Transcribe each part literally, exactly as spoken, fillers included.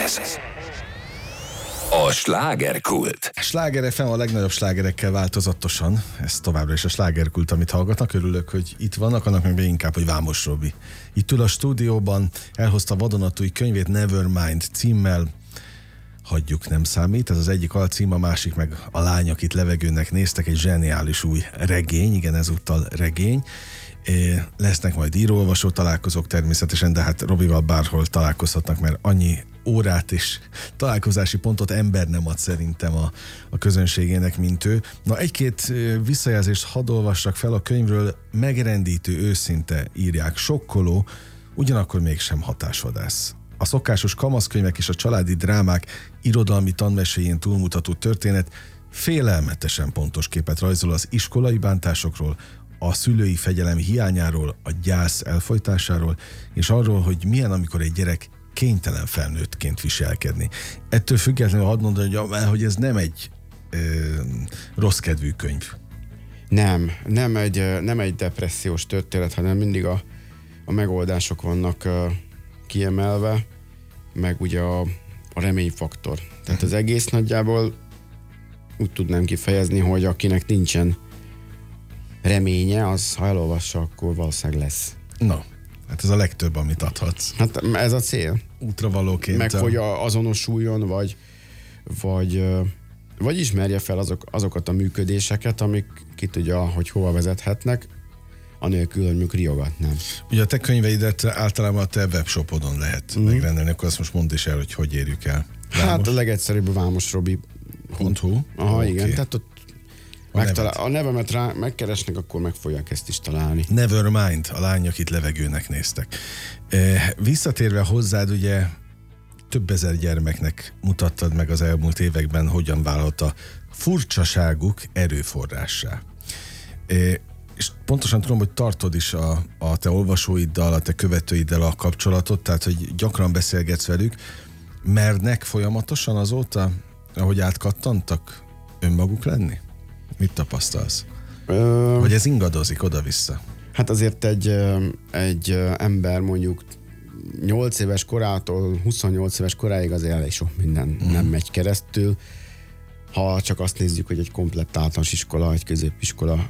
Ez a slágerkult. Sláger ef em a legnagyobb slágerekkel változatosan. Ez továbbra is a slágerkult, amit hallgatnak. Örülök, hogy itt vannak, annak meg még inkább, hogy Vámos Robi. Itt ül a stúdióban, elhozta vadonatúj könyvét Nevermind címmel. Hagyjuk, nem számít. Ez az egyik alcím, a másik meg A lány, akit levegőnek néztek, egy zseniális új regény. Igen, ezúttal regény. É, lesznek majd író-olvasó találkozók természetesen, de hát Robival bárhol találkozhatnak, mert annyi órát és találkozási pontot ember nem ad szerintem a, a közönségének, mint ő. Na, egy-két visszajelzést hadd olvassak fel a könyvről. Megrendítő, őszinte, írják, sokkoló, ugyanakkor mégsem hatásvadász. A szokásos kamaszkönyvek és a családi drámák irodalmi tanmeséjén túlmutató történet félelmetesen pontos képet rajzol az iskolai bántásokról, a szülői fegyelem hiányáról, a gyász elfojtásáról, és arról, hogy milyen, amikor egy gyerek kénytelen felnőttként viselkedni. Ettől függetlenül hadd mondani, hogy, hogy ez nem egy ö, rossz kedvű könyv. Nem, nem egy, nem egy depressziós történet, hanem mindig a, a megoldások vannak uh, kiemelve, meg ugye a, a reményfaktor. Tehát az egész nagyjából úgy tudnám kifejezni, hogy akinek nincsen reménye, az ha elolvassa, akkor valószínűleg lesz. Na, hát ez a legtöbb, amit adhatsz. Hát ez a cél. Útravalóként. Meg, a... hogy a, azonosuljon, vagy, vagy, vagy ismerje fel azok, azokat a működéseket, amik ki tudja, hogy hova vezethetnek, anélkül, hogy mondjuk riogatnám. Ugye a te könyveidet általában a te webshopodon lehet mm. megrendelni, akkor azt most mondd is el, hogy hogy érjük el. Vámos? Hát a legegyszerűbb a vámosrobi pont hu. Aha, okay. Igen, tehát ott A, Megtalál, a nevemet rá megkeresnek, akkor meg fogják ezt is találni. Nevermind, a lány, akit levegőnek néztek. E, visszatérve hozzád, ugye több ezer gyermeknek mutattad meg az elmúlt években, hogyan válhat a furcsaságuk erőforrássá. E, és pontosan tudom, hogy tartod is a, a te olvasóiddal, a te követőiddel a kapcsolatot, tehát hogy gyakran beszélgetsz velük. Mernek folyamatosan azóta, ahogy átkattantak, önmaguk lenni? Mit tapasztalsz? Ö... Hogy ez ingadozik oda-vissza? Hát azért egy, egy ember mondjuk nyolc éves korától huszonnyolc éves koráig azért elég sok minden mm. nem megy keresztül. Ha csak azt nézzük, hogy egy komplett általános iskola, egy középiskola,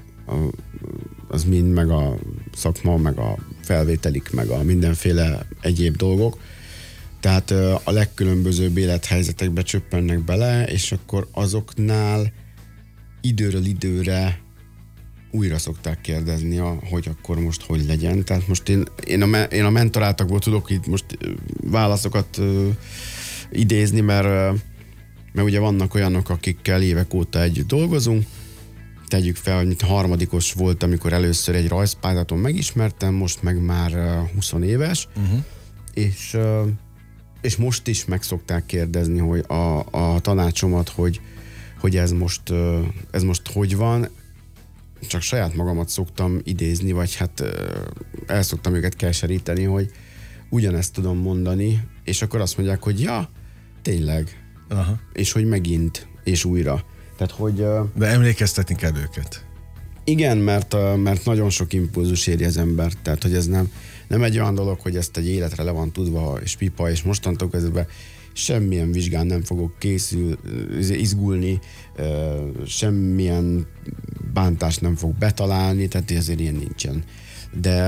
az mind, meg a szakma, meg a felvételik, meg a mindenféle egyéb dolgok. Tehát a legkülönbözőbb élethelyzetekbe csöppennek bele, és akkor azoknál időről időre újra szokták kérdezni, hogy akkor most hogy legyen. Tehát most én, én, a, én a mentoráltakból tudok itt most válaszokat uh, idézni, mert, uh, mert ugye vannak olyanok, akikkel évek óta együtt dolgozunk. Tegyük fel, hogy harmadikos volt, amikor először egy rajzpályázaton megismertem, most meg már uh, húsz éves, uh-huh. és, uh, és most is meg szokták kérdezni, hogy a, a tanácsomat, hogy hogy ez most, ez most hogy van, csak saját magamat szoktam idézni, vagy hát el szoktam őket keseríteni, hogy ugyanezt tudom mondani, és akkor azt mondják, hogy ja, tényleg. Aha. És hogy megint, és újra. Tehát, hogy... De emlékeztetni kell őket. Igen, mert, mert nagyon sok impulzus éri az embert, tehát, hogy ez nem, nem egy olyan dolog, hogy ezt egy életre le van tudva, és pipa, és mostantól kezdve semmilyen vizsgán nem fogok készül, izgulni, semmilyen bántást nem fog betalálni, tehát ezért ilyen nincsen. De